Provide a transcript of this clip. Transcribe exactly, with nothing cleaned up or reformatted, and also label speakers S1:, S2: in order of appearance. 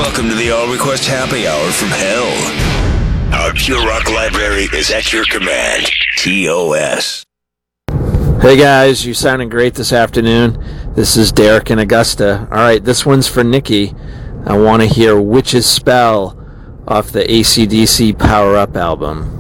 S1: Welcome to the All Request Happy Hour from hell. Our Pure Rock library is at your command. T O S.
S2: Hey guys, you're sounding great this afternoon. This is Derek in Augusta. Alright, this one's for Nikki. I want to hear Witch's Spell off the A C D C Power Up album.